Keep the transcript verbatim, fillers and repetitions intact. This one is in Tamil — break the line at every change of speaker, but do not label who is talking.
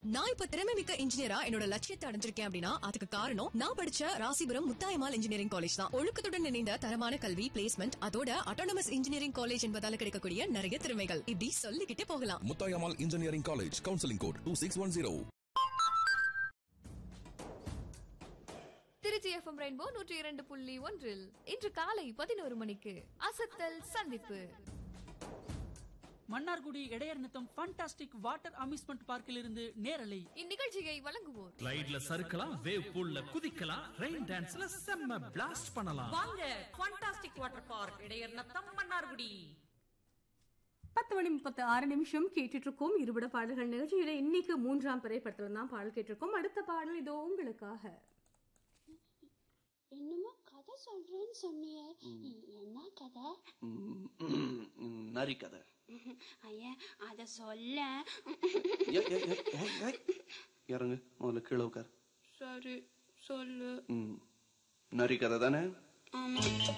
நான் இப்ப திறமை மிக்க இன்ஜினியரா என்னோட லட்சியத்தை அடைஞ்சிருக்கேன் அப்படின்னா அதுக்கு காரணம் நான் படிச்ச ராசிபுரம் முத்தாயம்மாள் இன்ஜினியரிங் காலேஜ் தான். ஒழுக்கத்துடன் இணைந்த தரமான கல்வி, பிளேஸ்மெண்ட், அதோட அட்டானமஸ் இன்ஜினியரிங் காலேஜ் என்பதால கிடைக்கக்கூடிய நிறைய திறமைகள் இப்படி சொல்லிக்கிட்டே போகலாம்.
Muthayammal engineering college, counselling code two six one zero.
Trichy FM rainbow நூற்றி இரண்டு புள்ளி ஒன்றில் இன்று காலை பதினோரு மணிக்கு அசத்தல் சந்திப்பு.
மன்னார்குடி இடையர் நித்தம் ஃபண்டாஸ்டிக் வாட்டர் அம்யூஸ்மெண்ட் பார்க்கில் இருந்து நேரலை.
இந்நிகழ்ச்சியை வழங்குவோர்
ரைட்ல சறுக்கலாம், வேவ் பூல்ல குதிக்கலாம், ரெயின் டான்ஸ்ல செம்ம பிளாஸ்ட் பண்ணலாம்.
வாங்க ஃபண்டாஸ்டிக் வாட்டர் பார்க் இடையர் நித்தம் மன்னார்குடி.
பத்து மணி முப்பத்தி ஆறு நிமிஷம் கேட்டுட்டு இருக்கோம். இருபட பாடல்கள் நிகழ்ச்சியில இன்னைக்கு மூன்றாம் பிறை படத்துல தான் பாடல் கேட்டிருக்கோம். அடுத்த பாடல் இதோ உங்களுக்காக.
என்னமோ கதை சொல்றேன்னு சொன்னியே, என்ன கதை?
நரி கதை.
ஐயா அத சொல்ல.
இறங்கு முதல்ல கீழே உட்கார்.
சரி சொல்லு.
நரி கதை தானே?
ஆமா.